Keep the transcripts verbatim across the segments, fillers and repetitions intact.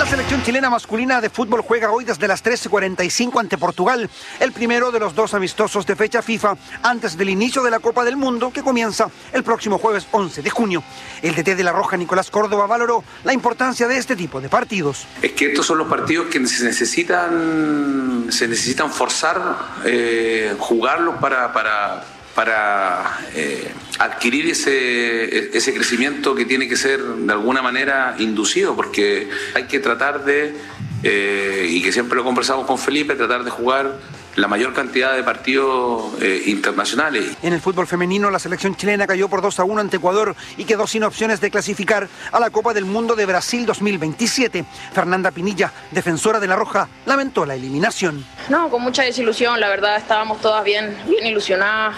selección chilena masculina de fútbol juega hoy desde las trece cuarenta y cinco ante Portugal, el primero de los dos amistosos de fecha FIFA antes del inicio de la Copa del Mundo que comienza el próximo jueves once de junio. El D T de La Roja, Nicolás Córdoba, valoró la importancia de este tipo de partidos. Es que estos son los partidos que se necesitan, se necesitan forzar, eh, jugarlos para... para para eh, adquirir ese, ese crecimiento que tiene que ser de alguna manera inducido, porque hay que tratar de, eh, y que siempre lo conversamos con Felipe, tratar de jugar la mayor cantidad de partidos eh, internacionales. En el fútbol femenino, la selección chilena cayó por dos a uno ante Ecuador y quedó sin opciones de clasificar a la Copa del Mundo de Brasil dos mil veintisiete. Fernanda Pinilla, defensora de La Roja, lamentó la eliminación. No, con mucha desilusión, la verdad estábamos todas bien, bien ilusionadas,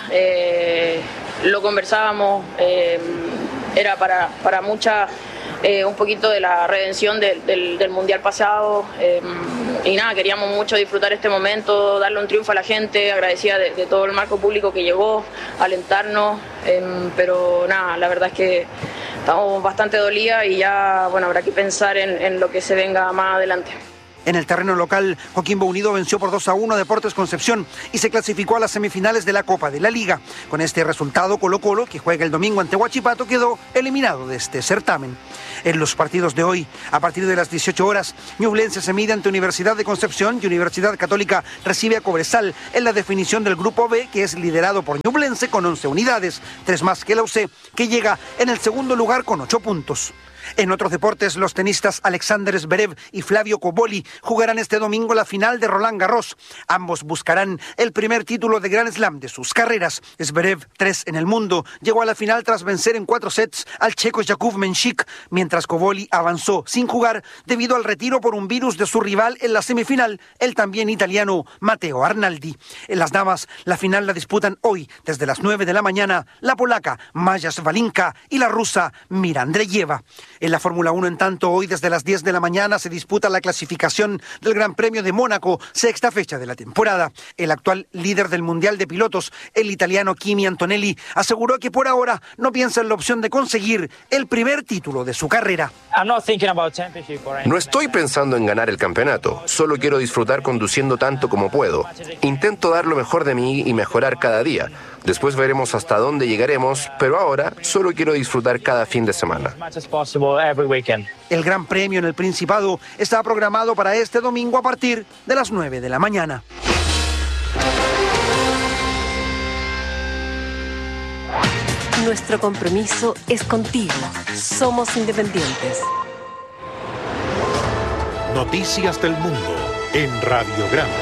eh, lo conversábamos, eh, era para, para muchas eh, un poquito de la redención de, del, del Mundial pasado. Eh, Y nada, queríamos mucho disfrutar este momento, darle un triunfo a la gente, agradecida de, de todo el marco público que llegó, alentarnos, eh, pero nada, la verdad es que estamos bastante dolidas y ya, bueno, habrá que pensar en, en lo que se venga más adelante. En el terreno local, Coquimbo Unido venció por dos a uno a Deportes Concepción y se clasificó a las semifinales de la Copa de la Liga. Con este resultado, Colo-Colo, que juega el domingo ante Huachipato, quedó eliminado de este certamen. En los partidos de hoy, a partir de las dieciocho horas, Ñublense se mide ante Universidad de Concepción y Universidad Católica recibe a Cobresal en la definición del Grupo B, que es liderado por Ñublense con once unidades, tres más que la U C, que llega en el segundo lugar con ocho puntos. En otros deportes, los tenistas Alexander Zverev y Flavio Cobolli jugarán este domingo la final de Roland Garros. Ambos buscarán el primer título de Grand Slam de sus carreras. Zverev, tres en el mundo, llegó a la final tras vencer en cuatro sets al checo Jakub Menchik, mientras Cobolli avanzó sin jugar debido al retiro por un virus de su rival en la semifinal, el también italiano Matteo Arnaldi. En las damas, la final la disputan hoy desde las nueve de la mañana la polaca Maja Svalinka y la rusa Mira Andreeva. En la Fórmula uno, en tanto, hoy desde las diez de la mañana se disputa la clasificación del Gran Premio de Mónaco, sexta fecha de la temporada. El actual líder del Mundial de Pilotos, el italiano Kimi Antonelli, aseguró que por ahora no piensa en la opción de conseguir el primer título de su carrera. No estoy pensando en ganar el campeonato, solo quiero disfrutar conduciendo tanto como puedo. Intento dar lo mejor de mí y mejorar cada día. Después veremos hasta dónde llegaremos, pero ahora solo quiero disfrutar cada fin de semana. El Gran Premio en el Principado está programado para este domingo a partir de las nueve de la mañana. Nuestro compromiso es contigo. Somos independientes. Noticias del Mundo en Radiograma.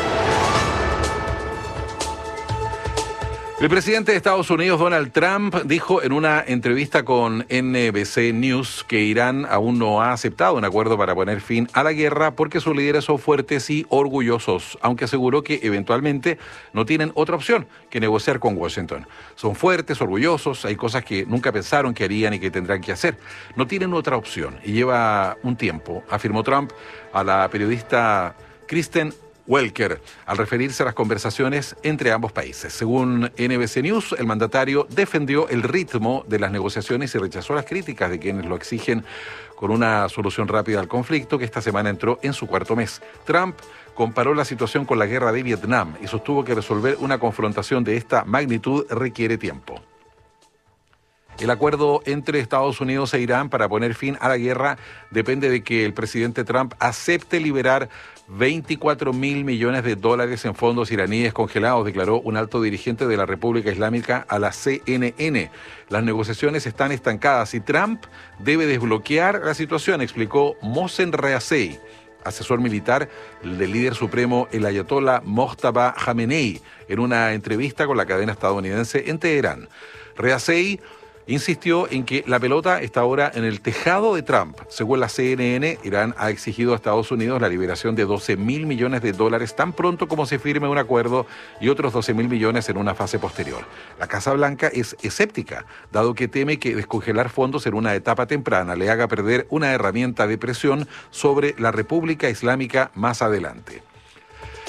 El presidente de Estados Unidos, Donald Trump, dijo en una entrevista con N B C News que Irán aún no ha aceptado un acuerdo para poner fin a la guerra porque sus líderes son fuertes y orgullosos, aunque aseguró que eventualmente no tienen otra opción que negociar con Washington. Son fuertes, orgullosos, hay cosas que nunca pensaron que harían y que tendrán que hacer. No tienen otra opción y lleva un tiempo, afirmó Trump a la periodista Kristen Welker, al referirse a las conversaciones entre ambos países. Según N B C News, el mandatario defendió el ritmo de las negociaciones y rechazó las críticas de quienes lo exigen con una solución rápida al conflicto que esta semana entró en su cuarto mes. Trump comparó la situación con la guerra de Vietnam y sostuvo que resolver una confrontación de esta magnitud requiere tiempo. El acuerdo entre Estados Unidos e Irán para poner fin a la guerra depende de que el presidente Trump acepte liberar veinticuatro mil millones de dólares en fondos iraníes congelados, declaró un alto dirigente de la República Islámica a la C N N. Las negociaciones están estancadas y Trump debe desbloquear la situación, explicó Mohsen Rezaei, asesor militar del líder supremo, el ayatolá Mojtaba Khamenei, en una entrevista con la cadena estadounidense en Teherán. Rezaei insistió en que la pelota está ahora en el tejado de Trump. Según la C N N, Irán ha exigido a Estados Unidos la liberación de doce mil millones de dólares tan pronto como se firme un acuerdo y otros doce mil millones en una fase posterior. La Casa Blanca es escéptica, dado que teme que descongelar fondos en una etapa temprana le haga perder una herramienta de presión sobre la República Islámica más adelante.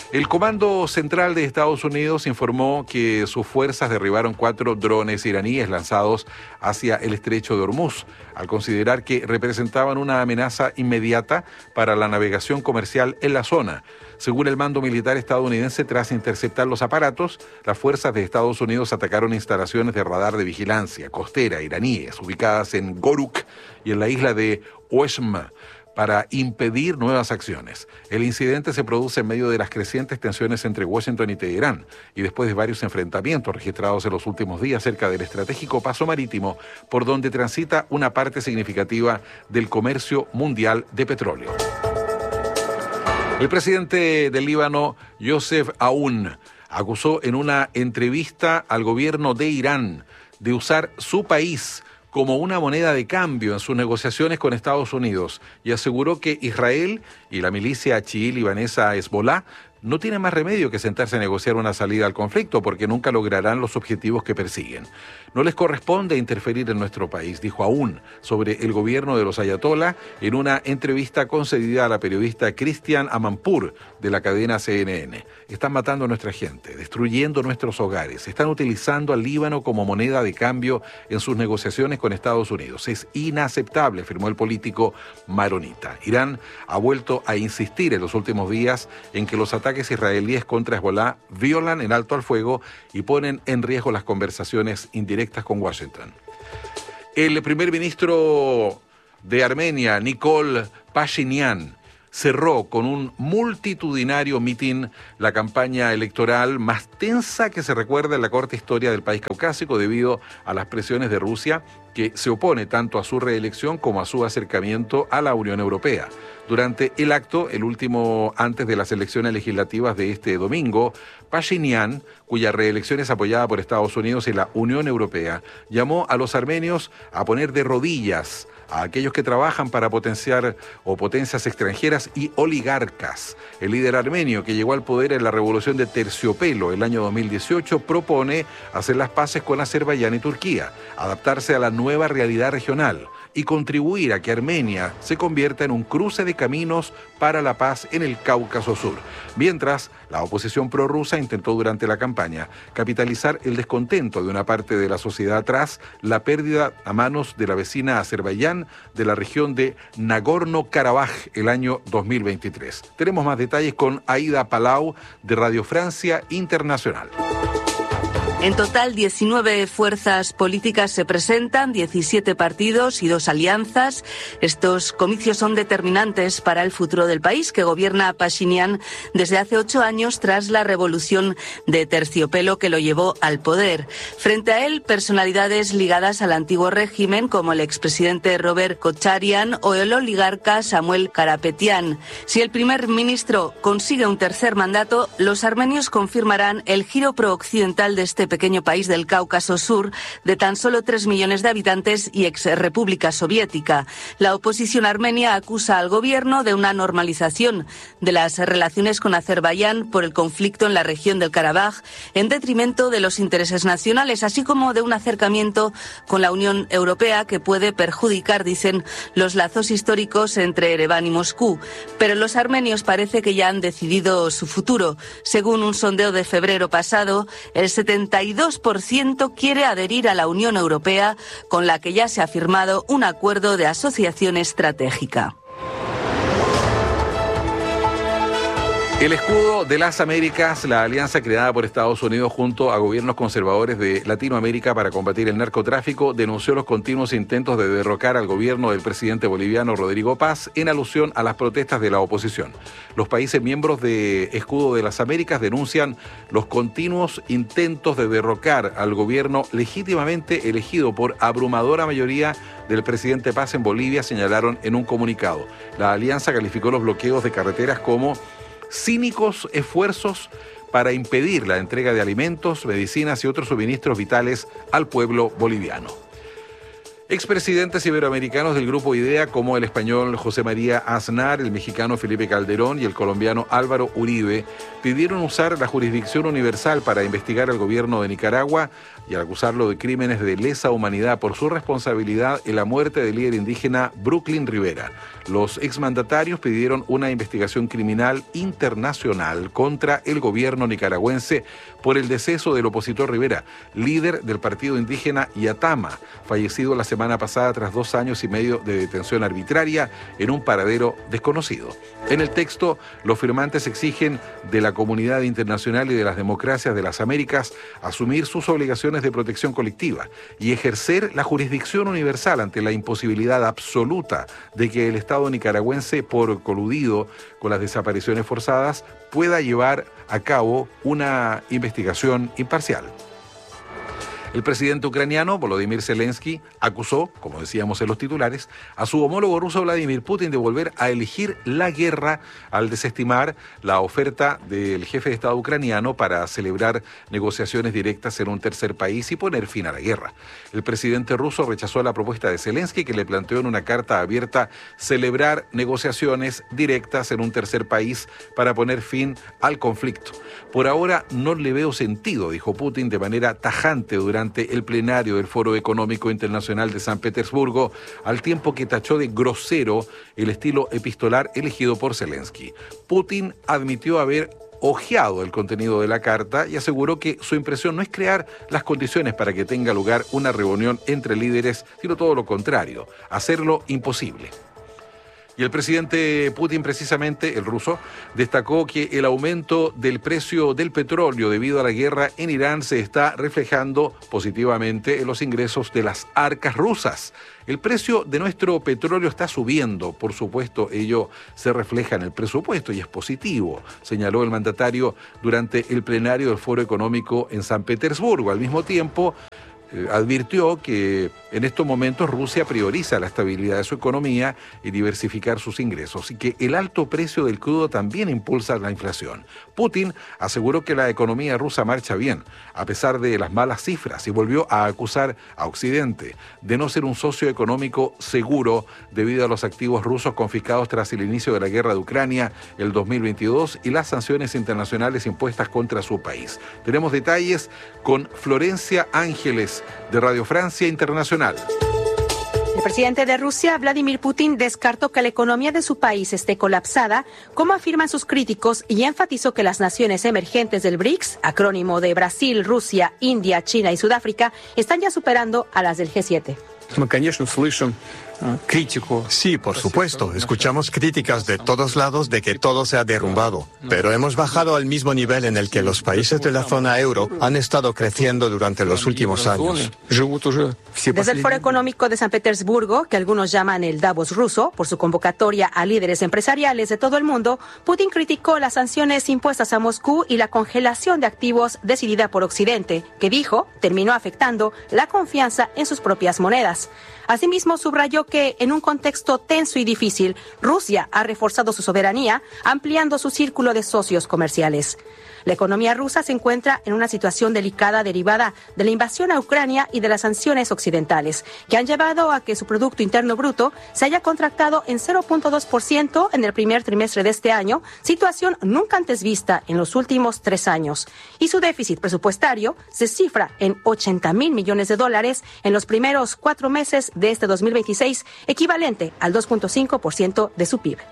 El Comando Central de Estados Unidos informó que sus fuerzas derribaron cuatro drones iraníes lanzados hacia el estrecho de Hormuz, al considerar que representaban una amenaza inmediata para la navegación comercial en la zona. Según el mando militar estadounidense, tras interceptar los aparatos, las fuerzas de Estados Unidos atacaron instalaciones de radar de vigilancia costera iraníes ubicadas en Goruk y en la isla de Oeshm, para impedir nuevas acciones. El incidente se produce en medio de las crecientes tensiones entre Washington y Teherán y después de varios enfrentamientos registrados en los últimos días cerca del estratégico paso marítimo por donde transita una parte significativa del comercio mundial de petróleo. El presidente del Líbano, Youssef Aoun, acusó en una entrevista al gobierno de Irán de usar su país como una moneda de cambio en sus negociaciones con Estados Unidos y aseguró que Israel y la milicia chií libanesa Hezbollah no tienen más remedio que sentarse a negociar una salida al conflicto porque nunca lograrán los objetivos que persiguen. No les corresponde interferir en nuestro país, dijo Aoun sobre el gobierno de los ayatolá en una entrevista concedida a la periodista Christian Amanpour de la cadena C N N. Están matando a nuestra gente, destruyendo nuestros hogares, están utilizando al Líbano como moneda de cambio en sus negociaciones con Estados Unidos. Es inaceptable, afirmó el político maronita. Irán ha vuelto a insistir en los últimos días en que los ataques israelíes contra Hezbollah violan el alto al fuego y ponen en riesgo las conversaciones indirectas con Washington. El primer ministro de Armenia, Nikol Pashinyan, cerró con un multitudinario mitin la campaña electoral más tensa que se recuerda en la corta historia del país caucásico debido a las presiones de Rusia, que se opone tanto a su reelección como a su acercamiento a la Unión Europea. Durante el acto, el último antes de las elecciones legislativas de este domingo, Pashinyan, cuya reelección es apoyada por Estados Unidos y la Unión Europea, llamó a los armenios a poner de rodillas a aquellos que trabajan para potenciar o potencias extranjeras y oligarcas. El líder armenio, que llegó al poder en la revolución de Terciopelo el año dos mil dieciocho, propone hacer las paces con Azerbaiyán y Turquía, adaptarse a la nueva realidad regional y contribuir a que Armenia se convierta en un cruce de caminos para la paz en el Cáucaso Sur. Mientras, la oposición prorrusa intentó durante la campaña capitalizar el descontento de una parte de la sociedad tras la pérdida a manos de la vecina Azerbaiyán de la región de Nagorno-Karabaj el año dos mil veintitrés. Tenemos más detalles con Aida Palau de Radio Francia Internacional. En total, diecinueve fuerzas políticas se presentan, diecisiete partidos y dos alianzas. Estos comicios son determinantes para el futuro del país que gobierna Pashinyan desde hace ocho años tras la revolución de Terciopelo que lo llevó al poder. Frente a él, personalidades ligadas al antiguo régimen como el expresidente Robert Kocharian o el oligarca Samuel Karapetian. Si el primer ministro consigue un tercer mandato, los armenios confirmarán el giro prooccidental de este pequeño país del Cáucaso Sur de tan solo tres millones de habitantes y exrepública soviética. La oposición armenia acusa al gobierno de una normalización de las relaciones con Azerbaiyán por el conflicto en la región del Karabaj en detrimento de los intereses nacionales, así como de un acercamiento con la Unión Europea que puede perjudicar, dicen, los lazos históricos entre Ereván y Moscú. Pero los armenios parece que ya han decidido su futuro. Según un sondeo de febrero pasado, el setenta y dos por ciento quiere adherir a la Unión Europea, con la que ya se ha firmado un acuerdo de asociación estratégica. El escudo de las Américas, la alianza creada por Estados Unidos junto a gobiernos conservadores de Latinoamérica para combatir el narcotráfico, denunció los continuos intentos de derrocar al gobierno del presidente boliviano Rodrigo Paz en alusión a las protestas de la oposición. Los países miembros de Escudo de las Américas denuncian los continuos intentos de derrocar al gobierno legítimamente elegido por abrumadora mayoría del presidente Paz en Bolivia, señalaron en un comunicado. La alianza calificó los bloqueos de carreteras como cínicos esfuerzos para impedir la entrega de alimentos, medicinas y otros suministros vitales al pueblo boliviano. Expresidentes iberoamericanos del Grupo IDEA, como el español José María Aznar, el mexicano Felipe Calderón y el colombiano Álvaro Uribe, pidieron usar la jurisdicción universal para investigar al gobierno de Nicaragua y al acusarlo de crímenes de lesa humanidad por su responsabilidad en la muerte del líder indígena Brooklyn Rivera. Los exmandatarios pidieron una investigación criminal internacional contra el gobierno nicaragüense por el deceso del opositor Rivera, líder del partido indígena Yatama, fallecido la semana pasada tras dos años y medio de detención arbitraria en un paradero desconocido. En el texto, los firmantes exigen de la comunidad internacional y de las democracias de las Américas asumir sus obligaciones de protección colectiva y ejercer la jurisdicción universal ante la imposibilidad absoluta de que el Estado nicaragüense, por coludido con las desapariciones forzadas, pueda llevar a cabo una investigación imparcial. El presidente ucraniano, Volodymyr Zelensky, acusó, como decíamos en los titulares, a su homólogo ruso Vladimir Putin de volver a elegir la guerra al desestimar la oferta del jefe de Estado ucraniano para celebrar negociaciones directas en un tercer país y poner fin a la guerra. El presidente ruso rechazó la propuesta de Zelensky, que le planteó en una carta abierta celebrar negociaciones directas en un tercer país para poner fin al conflicto. Por ahora no le veo sentido, dijo Putin de manera tajante durante Durante el plenario del Foro Económico Internacional de San Petersburgo, al tiempo que tachó de grosero el estilo epistolar elegido por Zelensky. Putin admitió haber hojeado el contenido de la carta y aseguró que su impresión no es crear las condiciones para que tenga lugar una reunión entre líderes, sino todo lo contrario, hacerlo imposible. Y el presidente Putin, precisamente, el ruso, destacó que el aumento del precio del petróleo debido a la guerra en Irán se está reflejando positivamente en los ingresos de las arcas rusas. El precio de nuestro petróleo está subiendo, por supuesto, ello se refleja en el presupuesto y es positivo, señaló el mandatario durante el plenario del Foro Económico en San Petersburgo. Al mismo tiempo, Eh, advirtió que en estos momentos Rusia prioriza la estabilidad de su economía y diversificar sus ingresos y que el alto precio del crudo también impulsa la inflación. Putin aseguró que la economía rusa marcha bien, a pesar de las malas cifras, y volvió a acusar a Occidente de no ser un socio económico seguro debido a los activos rusos confiscados tras el inicio de la guerra de Ucrania el dos mil veintidós y las sanciones internacionales impuestas contra su país. Tenemos detalles con Florencia Ángeles, de Radio Francia Internacional. El presidente de Rusia, Vladimir Putin, descartó que la economía de su país esté colapsada, como afirman sus críticos, y enfatizó que las naciones emergentes del BRICS, acrónimo de Brasil, Rusia, India, China y Sudáfrica, están ya superando a las del G siete. Sí, por supuesto. Escuchamos críticas de todos lados de que todo se ha derrumbado, pero hemos bajado al mismo nivel en el que los países de la zona euro han estado creciendo durante los últimos años. Desde el Foro Económico de San Petersburgo, que algunos llaman el Davos ruso, por su convocatoria a líderes empresariales de todo el mundo, Putin criticó las sanciones impuestas a Moscú y la congelación de activos decidida por Occidente, que dijo terminó afectando la confianza en sus propias monedas. Asimismo, subrayó que en un contexto tenso y difícil, Rusia ha reforzado su soberanía, ampliando su círculo de socios comerciales. La economía rusa se encuentra en una situación delicada derivada de la invasión a Ucrania y de las sanciones occidentales, que han llevado a que su Producto Interno Bruto se haya contractado en cero punto dos por ciento en el primer trimestre de este año, situación nunca antes vista en los últimos tres años. Y su déficit presupuestario se cifra en ochenta mil millones de dólares en los primeros cuatro meses de este dos mil veintiséis, equivalente al dos punto cinco por ciento de su P I B.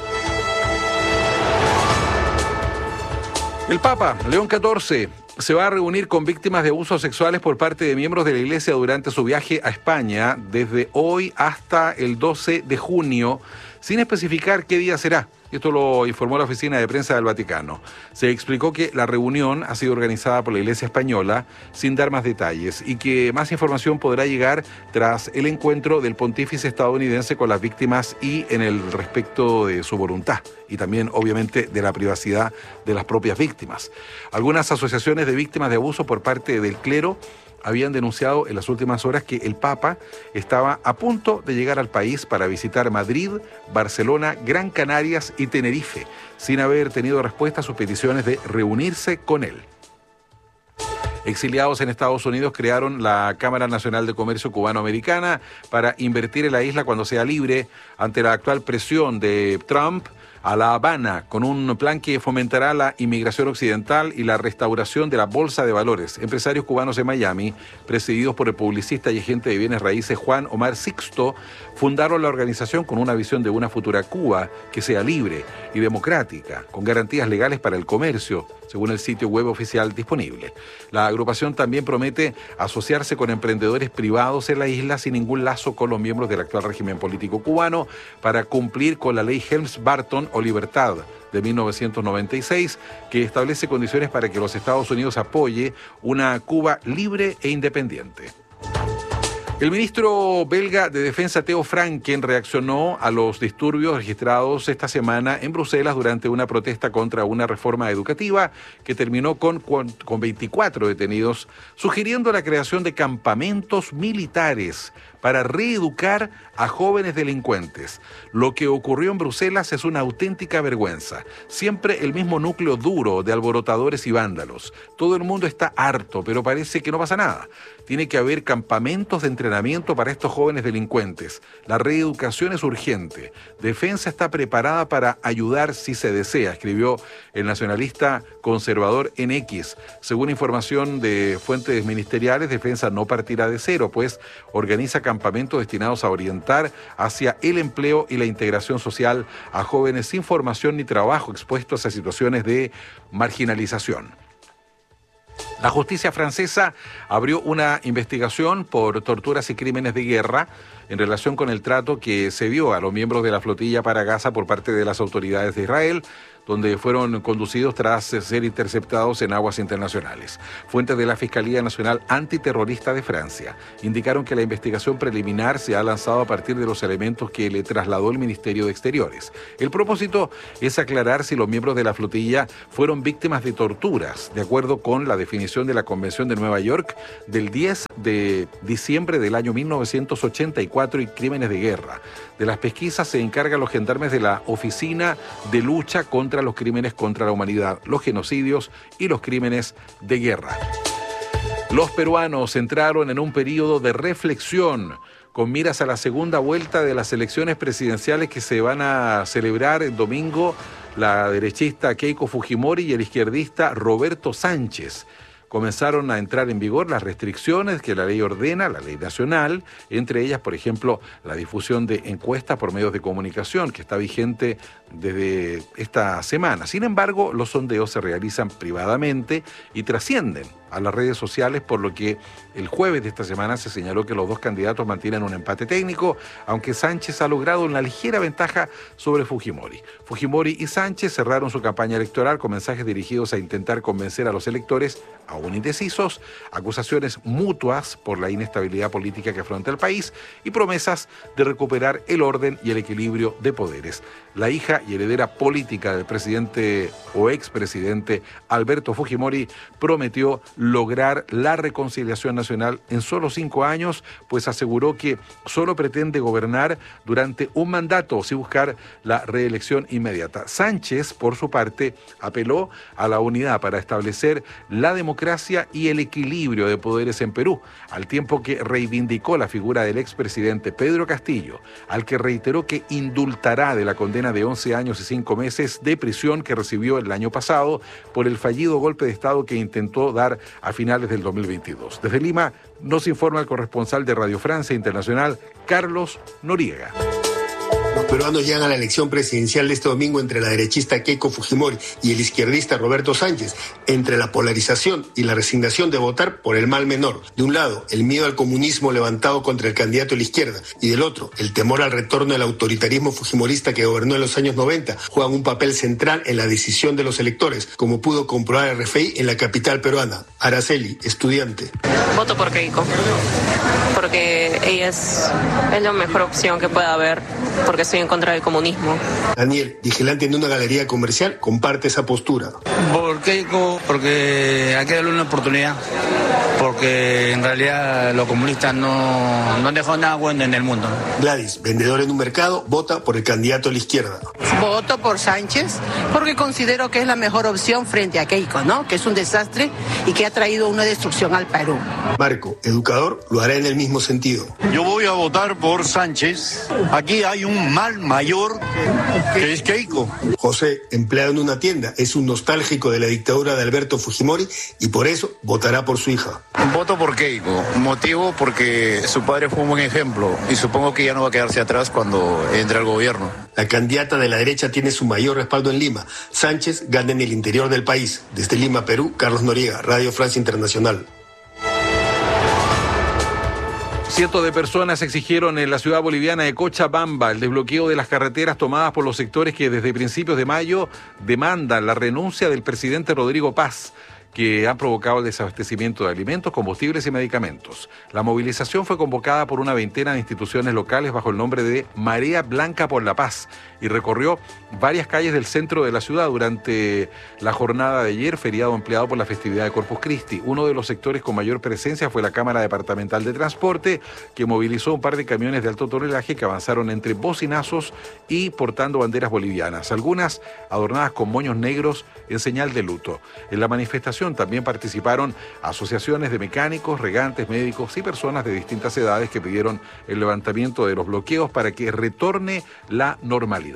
El Papa, León catorce, se va a reunir con víctimas de abusos sexuales por parte de miembros de la Iglesia durante su viaje a España desde hoy hasta el doce de junio, sin especificar qué día será. Esto lo informó la Oficina de Prensa del Vaticano. Se explicó que la reunión ha sido organizada por la Iglesia Española sin dar más detalles y que más información podrá llegar tras el encuentro del pontífice estadounidense con las víctimas y en el respecto de su voluntad y también, obviamente, de la privacidad de las propias víctimas. Algunas asociaciones de víctimas de abuso por parte del clero habían denunciado en las últimas horas que el Papa estaba a punto de llegar al país para visitar Madrid, Barcelona, Gran Canarias y Tenerife, sin haber tenido respuesta a sus peticiones de reunirse con él. Exiliados en Estados Unidos crearon la Cámara Nacional de Comercio Cubano-Americana para invertir en la isla cuando sea libre ante la actual presión de Trump a La Habana, con un plan que fomentará la inmigración occidental y la restauración de la bolsa de valores. Empresarios cubanos en Miami, presididos por el publicista y agente de bienes raíces Juan Omar Sixto, fundaron la organización con una visión de una futura Cuba que sea libre y democrática, con garantías legales para el comercio, según el sitio web oficial disponible. La agrupación también promete asociarse con emprendedores privados en la isla sin ningún lazo con los miembros del actual régimen político cubano para cumplir con la ley Helms-Burton o Libertad de mil novecientos noventa y seis, que establece condiciones para que los Estados Unidos apoye una Cuba libre e independiente. El ministro belga de Defensa, Theo Franken, reaccionó a los disturbios registrados esta semana en Bruselas durante una protesta contra una reforma educativa que terminó con, con veinticuatro detenidos, sugiriendo la creación de campamentos militares para reeducar a jóvenes delincuentes. Lo que ocurrió en Bruselas es una auténtica vergüenza. Siempre el mismo núcleo duro de alborotadores y vándalos. Todo el mundo está harto, pero parece que no pasa nada. Tiene que haber campamentos de entrenamiento para estos jóvenes delincuentes. La reeducación es urgente. Defensa está preparada para ayudar si se desea, escribió el nacionalista conservador en X. Según información de fuentes ministeriales, Defensa no partirá de cero, pues organiza campamentos destinados a orientar hacia el empleo y la integración social a jóvenes sin formación ni trabajo expuestos a situaciones de marginalización. La justicia francesa abrió una investigación por torturas y crímenes de guerra en relación con el trato que se dio a los miembros de la flotilla para Gaza por parte de las autoridades de Israel, donde fueron conducidos tras ser interceptados en aguas internacionales. Fuentes de la Fiscalía Nacional Antiterrorista de Francia indicaron que la investigación preliminar se ha lanzado a partir de los elementos que le trasladó el Ministerio de Exteriores. El propósito es aclarar si los miembros de la flotilla fueron víctimas de torturas, de acuerdo con la definición de la Convención de Nueva York del diez de diciembre del año mil novecientos ochenta y cuatro y crímenes de guerra. De las pesquisas se encargan los gendarmes de la Oficina de Lucha contra los Crímenes contra la Humanidad, los genocidios y los crímenes de guerra. Los peruanos entraron en un periodo de reflexión con miras a la segunda vuelta de las elecciones presidenciales que se van a celebrar el domingo. La derechista Keiko Fujimori y el izquierdista Roberto Sánchez. Comenzaron a entrar en vigor las restricciones que la ley ordena, la ley nacional, entre ellas, por ejemplo, la difusión de encuestas por medios de comunicación, que está vigente desde esta semana. Sin embargo, los sondeos se realizan privadamente y trascienden a las redes sociales, por lo que el jueves de esta semana se señaló que los dos candidatos mantienen un empate técnico, aunque Sánchez ha logrado una ligera ventaja sobre Fujimori. Fujimori y Sánchez cerraron su campaña electoral con mensajes dirigidos a intentar convencer a los electores, aún indecisos, acusaciones mutuas por la inestabilidad política que afronta el país y promesas de recuperar el orden y el equilibrio de poderes. La hija y heredera política del presidente o expresidente Alberto Fujimori prometió lograr la reconciliación nacional en solo cinco años, pues aseguró que solo pretende gobernar durante un mandato sin buscar la reelección inmediata. Sánchez, por su parte, apeló a la unidad para establecer la democracia y el equilibrio de poderes en Perú, al tiempo que reivindicó la figura del expresidente Pedro Castillo, al que reiteró que indultará de la condena de once años y cinco meses de prisión que recibió el año pasado por el fallido golpe de Estado que intentó dar a finales del dos mil veintidós. Desde Lima nos informa el corresponsal de Radio Francia Internacional, Carlos Noriega. Los peruanos llegan a la elección presidencial de este domingo entre la derechista Keiko Fujimori y el izquierdista Roberto Sánchez, entre la polarización y la resignación de votar por el mal menor. De un lado, el miedo al comunismo levantado contra el candidato de la izquierda, y del otro, el temor al retorno del autoritarismo fujimorista que gobernó en los años noventa, juegan un papel central en la decisión de los electores, como pudo comprobar R F I en la capital peruana. Araceli, estudiante. Voto por Keiko, porque ella es, es la mejor opción que pueda haber, porque estoy en contra del comunismo. Daniel, vigilante en una galería comercial, comparte esa postura. Por por Keiko, porque hay que darle una oportunidad, porque en realidad los comunistas no, no dejó nada bueno en el mundo. Gladys, vendedor en un mercado, vota por el candidato a la izquierda. Voto por Sánchez porque considero que es la mejor opción frente a Keiko, ¿no? Que es un desastre y que ha traído una destrucción al Perú. Marco, educador, lo hará en el mismo sentido. Yo voy a votar por Sánchez. Aquí hay un mal mayor que es Keiko. José, empleado en una tienda, es un nostálgico de la dictadura de Alberto Fujimori y por eso votará por su hija. Voto por Keiko. Motivo porque su padre fue un buen ejemplo y supongo que ya no va a quedarse atrás cuando entre al gobierno. La candidata de la derecha tiene su mayor respaldo en Lima. Sánchez gana en el interior del país. Desde Lima, Perú, Carlos Noriega, Radio Francia Internacional. Cientos de personas exigieron en la ciudad boliviana de Cochabamba el desbloqueo de las carreteras tomadas por los sectores que desde principios de mayo demandan la renuncia del presidente Rodrigo Paz, que han provocado el desabastecimiento de alimentos, combustibles y medicamentos. La movilización fue convocada por una veintena de instituciones locales bajo el nombre de Marea Blanca por la Paz y recorrió varias calles del centro de la ciudad durante la jornada de ayer, feriado empleado por la festividad de Corpus Christi. Uno de los sectores con mayor presencia fue la Cámara Departamental de Transporte, que movilizó un par de camiones de alto tonelaje que avanzaron entre bocinazos y portando banderas bolivianas, algunas adornadas con moños negros en señal de luto. En la manifestación también participaron asociaciones de mecánicos, regantes, médicos y personas de distintas edades que pidieron el levantamiento de los bloqueos para que retorne la normalidad.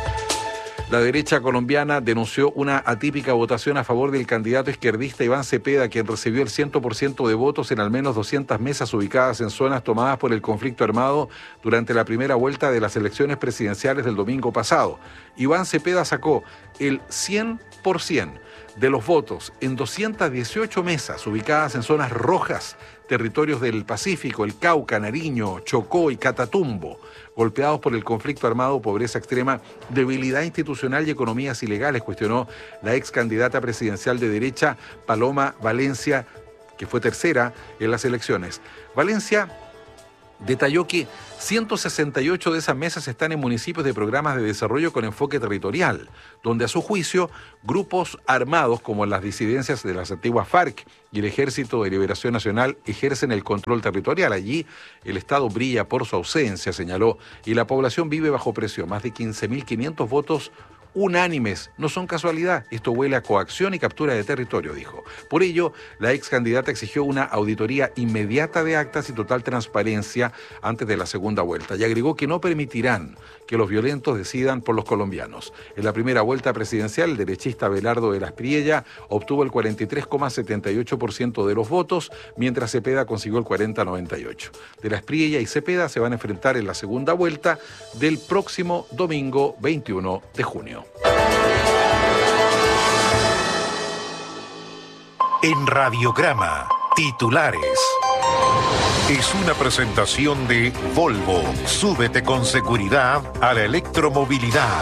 La derecha colombiana denunció una atípica votación a favor del candidato izquierdista Iván Cepeda, quien recibió el cien por ciento de votos en al menos doscientas mesas ubicadas en zonas tomadas por el conflicto armado durante la primera vuelta de las elecciones presidenciales del domingo pasado. Iván Cepeda sacó el cien por ciento de los votos en doscientas dieciocho mesas ubicadas en zonas rojas, territorios del Pacífico, el Cauca, Nariño, Chocó y Catatumbo, golpeados por el conflicto armado, pobreza extrema, debilidad institucional y economías ilegales, cuestionó la ex candidata presidencial de derecha, Paloma Valencia, que fue tercera en las elecciones. Valencia detalló que ciento sesenta y ocho de esas mesas están en municipios de programas de desarrollo con enfoque territorial, donde a su juicio grupos armados como las disidencias de las antiguas FARC y el Ejército de Liberación Nacional ejercen el control territorial. Allí el Estado brilla por su ausencia, señaló, y la población vive bajo presión. Más de quince mil quinientos votos unánimes no son casualidad. Esto huele a coacción y captura de territorio, dijo. Por ello, la ex candidata exigió una auditoría inmediata de actas y total transparencia antes de la segunda vuelta y agregó que no permitirán que los violentos decidan por los colombianos. En la primera vuelta presidencial, el derechista Abelardo de la Espriella obtuvo el cuarenta y tres coma setenta y ocho por ciento de los votos, mientras Cepeda consiguió el cuarenta coma noventa y ocho por ciento. De la Espriella y Cepeda se van a enfrentar en la segunda vuelta del próximo domingo veintiuno de junio. En Radiograma, titulares. Es una presentación de Volvo. Súbete con seguridad a la electromovilidad.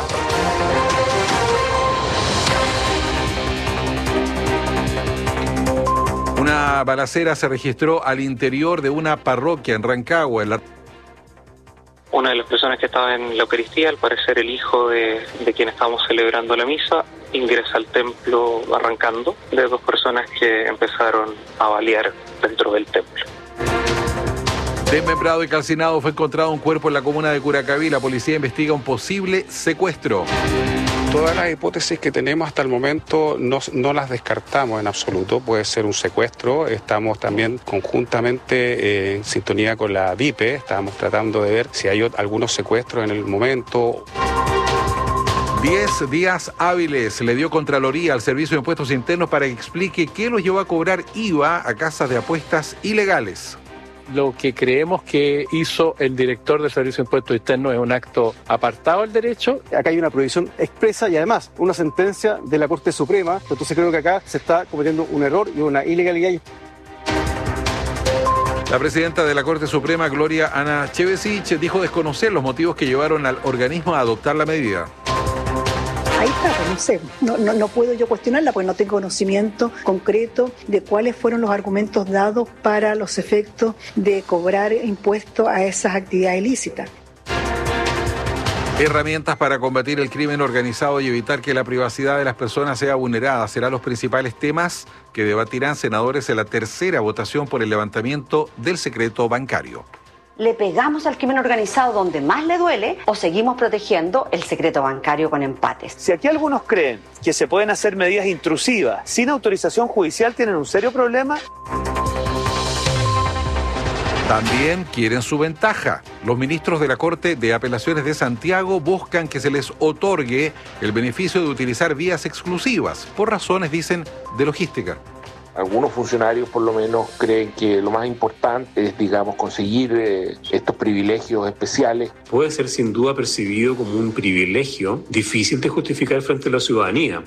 Una balacera se registró al interior de una parroquia en Rancagua. En la... Una de las personas que estaba en la Eucaristía, al parecer el hijo de, de quien estábamos celebrando la misa, ingresa al templo arrancando de dos personas que empezaron a balear dentro del templo. Desmembrado y calcinado fue encontrado un cuerpo en la comuna de Curacaví. La policía investiga un posible secuestro. Todas las hipótesis que tenemos hasta el momento no, no las descartamos en absoluto. Puede ser un secuestro. Estamos también conjuntamente eh, en sintonía con la V I P E. Estamos tratando de ver si hay algunos secuestros en el momento. Diez días hábiles le dio Contraloría al Servicio de Impuestos Internos para que explique qué los llevó a cobrar I V A a casas de apuestas ilegales. Lo que creemos que hizo el director del Servicio de Impuestos Internos es un acto apartado del derecho. Acá hay una prohibición expresa y además una sentencia de la Corte Suprema. Entonces creo que acá se está cometiendo un error y una ilegalidad. La presidenta de la Corte Suprema, Gloria Ana Chevesich, dijo desconocer los motivos que llevaron al organismo a adoptar la medida. Ahí está, pues no sé, no, no, no puedo yo cuestionarla porque no tengo conocimiento concreto de cuáles fueron los argumentos dados para los efectos de cobrar impuestos a esas actividades ilícitas. Herramientas para combatir el crimen organizado y evitar que la privacidad de las personas sea vulnerada serán los principales temas que debatirán senadores en la tercera votación por el levantamiento del secreto bancario. ¿Le pegamos al crimen organizado donde más le duele o seguimos protegiendo el secreto bancario con empates? Si aquí algunos creen que se pueden hacer medidas intrusivas sin autorización judicial, tienen un serio problema. También quieren su ventaja. Los ministros de la Corte de Apelaciones de Santiago buscan que se les otorgue el beneficio de utilizar vías exclusivas, por razones, dicen, de logística. Algunos funcionarios por lo menos creen que lo más importante es, digamos, conseguir eh, estos privilegios especiales. Puede ser sin duda percibido como un privilegio difícil de justificar frente a la ciudadanía.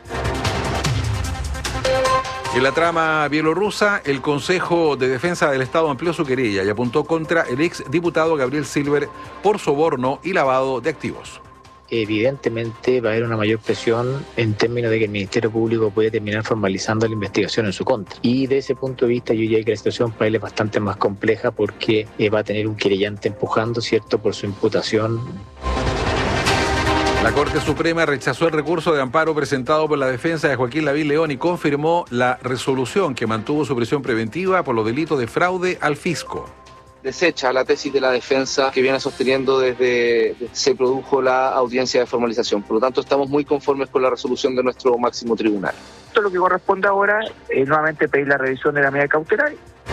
En la trama bielorrusa, el Consejo de Defensa del Estado amplió su querella y apuntó contra el ex diputado Gabriel Silver por soborno y lavado de activos. Evidentemente va a haber una mayor presión en términos de que el Ministerio Público puede terminar formalizando la investigación en su contra. Y de ese punto de vista yo diría que la situación para él es bastante más compleja porque eh, va a tener un querellante empujando, ¿cierto?, por su imputación. La Corte Suprema rechazó el recurso de amparo presentado por la defensa de Joaquín Lavín León y confirmó la resolución que mantuvo su prisión preventiva por los delitos de fraude al fisco. Desecha la tesis de la defensa que viene sosteniendo desde que se produjo la audiencia de formalización. Por lo tanto, estamos muy conformes con la resolución de nuestro máximo tribunal. Esto lo que corresponde ahora es nuevamente pedir la revisión de la medida cautelar.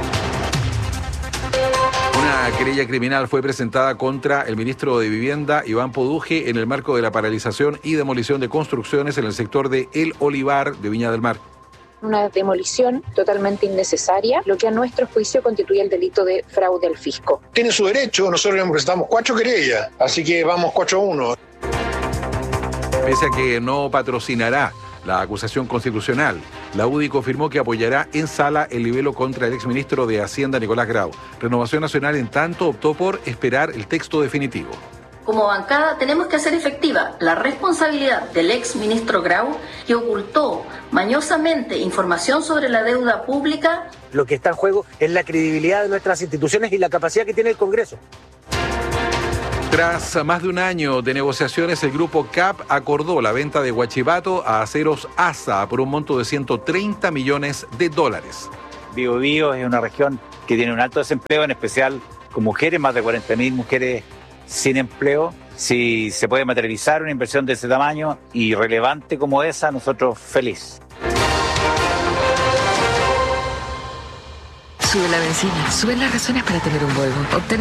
Una querella criminal fue presentada contra el ministro de Vivienda, Iván Poduje, en el marco de la paralización y demolición de construcciones en el sector de El Olivar de Viña del Mar. Una demolición totalmente innecesaria, lo que a nuestro juicio constituye el delito de fraude al fisco. Tiene su derecho, nosotros le presentamos cuatro querellas, así que vamos cuatro a uno. Pese a que no patrocinará la acusación constitucional, la U D I confirmó que apoyará en sala el libelo contra el exministro de Hacienda, Nicolás Grau. Renovación Nacional, en tanto, optó por esperar el texto definitivo. Como bancada tenemos que hacer efectiva la responsabilidad del ex ministro Grau, que ocultó mañosamente información sobre la deuda pública. Lo que está en juego es la credibilidad de nuestras instituciones y la capacidad que tiene el Congreso. Tras más de un año de negociaciones, el grupo C A P acordó la venta de Huachipato a Aceros ASA por un monto de ciento treinta millones de dólares. Biobío es una región que tiene un alto desempleo, en especial con mujeres, más de cuarenta mil mujeres sin empleo. Si se puede materializar una inversión de ese tamaño y relevante como esa, nosotros feliz. Sube la benzina, sube las razones para tener un Volvo. Obtener